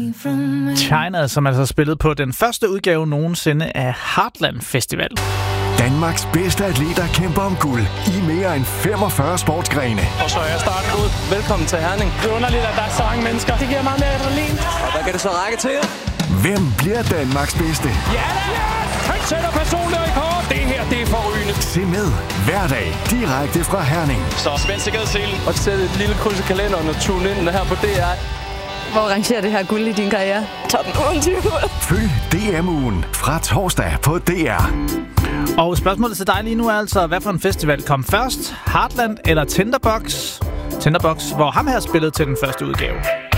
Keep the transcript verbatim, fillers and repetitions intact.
China, som altså spillede på den første udgave nogensinde af Heartland Festival. Danmarks bedste atleter kæmper om guld i mere end femogfyrre sportsgrene. Og så er starten ud. Velkommen til Herning. Det er underligt, at der er så mange mennesker. Det giver meget mere adrenalin. Og hvad kan det så række til? Hvem bliver Danmarks bedste? Ja, ja! Han sætter personlig rekord. Det her, det er forrygende. Se med hver dag direkte fra Herning. Så spænd sikkerhedsselen og sæt et lille kryds i kalenderen og tune ind her på D R. Hvor rangerer det her guld i din karriere? Toppen otteogtyve. Følg D M-ugen fra torsdag på D R. Og spørgsmålet til dig lige nu er altså, hvad for en festival kom først? Heartland eller Tinderbox? Tinderbox, hvor ham her spillede til den første udgave.